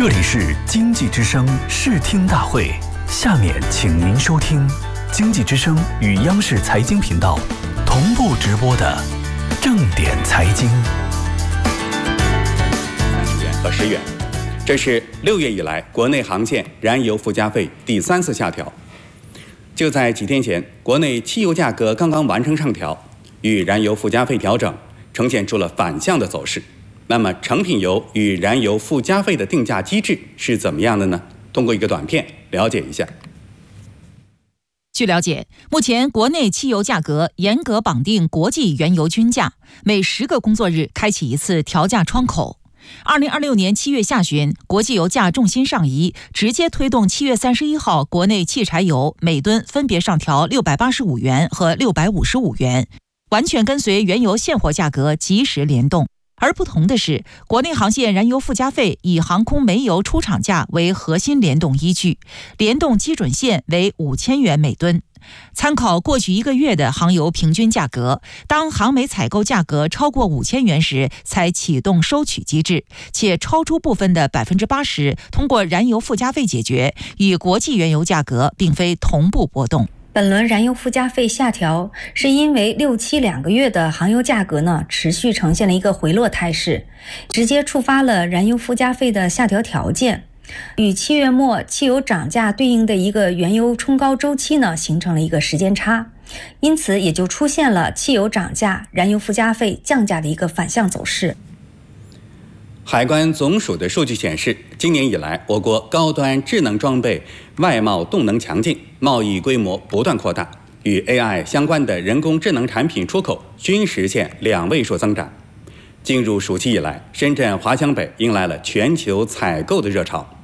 这里是经济之声视听大会，下面请您收听经济之声与央视财经频道同步直播的正点财经。 30元和10元，这是6月以来国内航线燃油附加费第3次下调。就在几天前，国内汽油价格刚刚完成上调，与燃油附加费调整呈现出了反向的走势。那么成品油与燃油附加费的定价机制是怎么样的呢？通过一个短片了解一下。 据了解，目前国内汽油价格严格绑定国际原油均价，每10个工作日开启一次调价窗口。2026年7月下旬，国际油价重心上移，直接推动7月31号国内汽柴油每吨分别上调685元和655元，完全跟随原油现货价格及时联动。而不同的是，国内航线燃油附加费以航空煤油出厂价为核心联动依据，联动基准线为5000元每吨。参考过去1个月的航油平均价格，当航煤采购价格超过5000元时，才启动收取机制，且超出部分的80%通过燃油附加费解决，与国际原油价格并非同步波动。 本轮燃油附加费下调，是因为6、72个月的航油价格持续呈现了一个回落态势，直接触发了燃油附加费的下调条件，与7月末汽油涨价对应的一个原油冲高周期形成了一个时间差，因此也就出现了汽油涨价、燃油附加费降价的一个反向走势。 海关总署的数据显示，今年以来，我国高端智能装备外贸动能强劲，贸易规模不断扩大，与 AI 相关的人工智能产品出口均实现2位数增长。进入暑期以来，深圳华强北迎来了全球采购的热潮。